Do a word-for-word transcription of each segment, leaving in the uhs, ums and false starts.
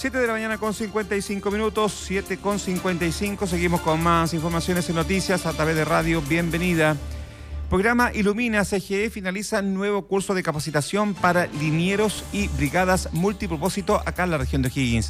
siete de la mañana con cincuenta y cinco minutos, siete con cincuenta y cinco. Seguimos con más informaciones y noticias a través de radio. Bienvenida. Programa Ilumina C G E finaliza nuevo curso de capacitación para linieros y brigadas multipropósito acá en la región de O'Higgins.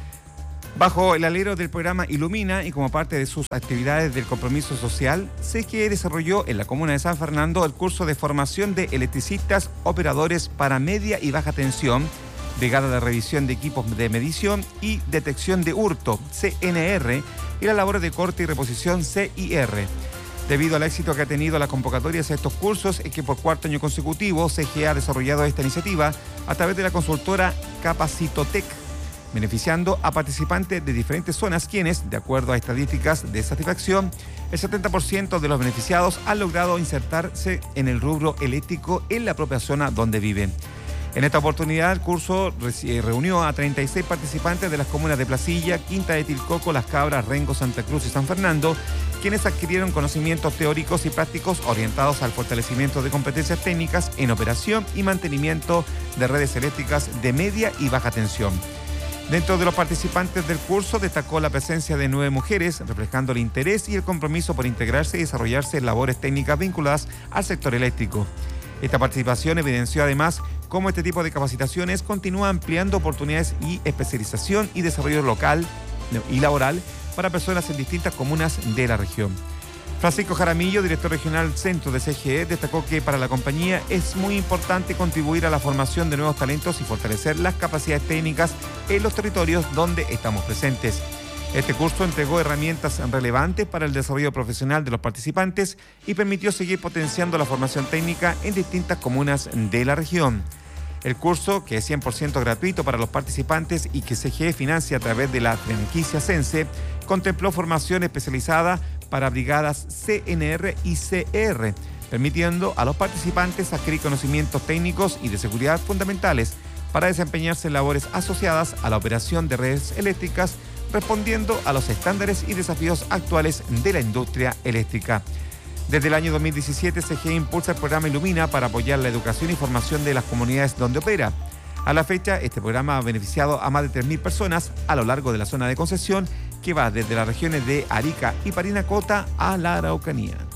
Bajo el alero del programa Ilumina y como parte de sus actividades del compromiso social, C G E desarrolló en la comuna de San Fernando el curso de formación de electricistas operadores para media y baja tensión, brigada de revisión de equipos de medición y detección de hurto, C N R, y las labores de corte y reposición, C I R. Debido al éxito que ha tenido las convocatorias a estos cursos, es que por cuarto año consecutivo C G E ha desarrollado esta iniciativa a través de la consultora Capacitotec, beneficiando a participantes de diferentes zonas quienes, de acuerdo a estadísticas de satisfacción, el setenta por ciento de los beneficiados han logrado insertarse en el rubro eléctrico en la propia zona donde viven. En esta oportunidad, el curso reunió a treinta y seis participantes de las comunas de Placilla, Quinta de Tilcoco, Las Cabras, Rengo, Santa Cruz y San Fernando, quienes adquirieron conocimientos teóricos y prácticos orientados al fortalecimiento de competencias técnicas en operación y mantenimiento de redes eléctricas de media y baja tensión. Dentro de los participantes del curso destacó la presencia de nueve mujeres, reflejando el interés y el compromiso por integrarse y desarrollarse en labores técnicas vinculadas al sector eléctrico. Esta participación evidenció además cómo este tipo de capacitaciones continúa ampliando oportunidades y especialización y desarrollo local y laboral para personas en distintas comunas de la región. Francisco Jaramillo, director regional centro de C G E, destacó que para la compañía es muy importante contribuir a la formación de nuevos talentos y fortalecer las capacidades técnicas en los territorios donde estamos presentes. Este curso entregó herramientas relevantes para el desarrollo profesional de los participantes y permitió seguir potenciando la formación técnica en distintas comunas de la región. El curso, que es cien por ciento gratuito para los participantes y que C G E financia a través de la franquicia Sense, contempló formación especializada para brigadas C N R y C R, permitiendo a los participantes adquirir conocimientos técnicos y de seguridad fundamentales para desempeñarse en labores asociadas a la operación de redes eléctricas, respondiendo a los estándares y desafíos actuales de la industria eléctrica. Desde el año dos mil diecisiete, C G E impulsa el programa Ilumina para apoyar la educación y formación de las comunidades donde opera. A la fecha, este programa ha beneficiado a más de tres mil personas a lo largo de la zona de concesión, que va desde las regiones de Arica y Parinacota a la Araucanía.